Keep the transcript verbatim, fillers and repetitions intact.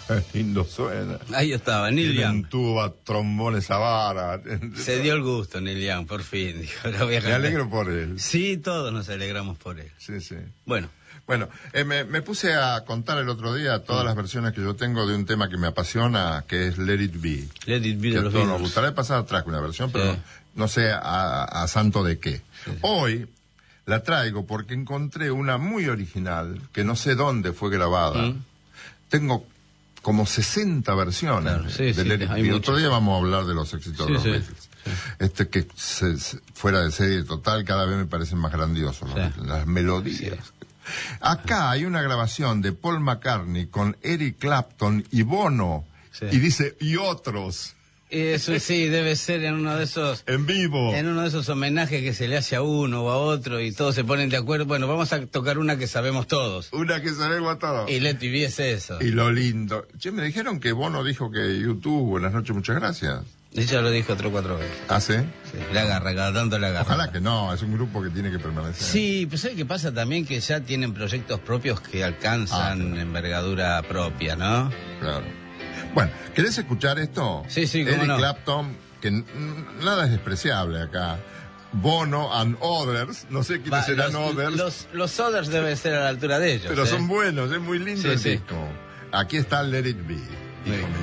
Lindo suena. Ahí estaba, Neil Tienen Young. tuba, trombones a vara. Se dio el gusto, Neil Young, por fin. Dijo, "Ahora voy a Me cantar". alegro por él. Sí, todos nos alegramos por él. Sí, sí. Bueno. Bueno, eh, me, me puse a contar el otro día todas Mm. las versiones que yo tengo de un tema que me apasiona, que es Let It Be. Let It Be Que de a los todos nos Beatles. gustaría pasar atrás con una versión, pero Sí. no sé a, a santo de qué. Sí. Hoy la traigo porque encontré una muy original, que no sé dónde fue grabada. Mm. Tengo como sesenta versiones Claro, sí, de sí, Let It hay Be. muchas. Otro día vamos a hablar de los éxitos Sí, de los sí, Beatles. sí. Este que se, se- fuera de serie total, cada vez me parecen más grandiosos los Sí. Beatles, las melodías. Acá hay una grabación de Paul McCartney con Eric Clapton y Bono, Sí. y dice, y otros, Eso sí, debe ser en uno de esos... en vivo. En uno de esos homenajes que se le hace a uno o a otro y todos se ponen de acuerdo. Bueno, vamos a tocar una que sabemos todos. Una que sabemos a todos. Y Let It Be es eso. Y lo lindo. Che, me dijeron que Bono dijo que YouTube, buenas noches, muchas gracias. Ella lo dijo otro cuatro veces. ¿Ah, sí? Sí, le agarra, cada tanto le agarra. Ojalá que no, es un grupo que tiene que permanecer. Sí, pues ¿sabes qué pasa también? Que ya tienen proyectos propios que alcanzan Ah, claro. envergadura propia, ¿no? Claro. Bueno, ¿querés escuchar esto? Sí, sí, cómo Eric no. Clapton, que n- nada es despreciable acá. Bono and Others, no sé quiénes Va, serán los, Others, los, los Others deben ser a la altura de ellos. pero ¿eh? son buenos, es muy lindo Sí, el sí. disco. Aquí está Let It Be. Muy bien.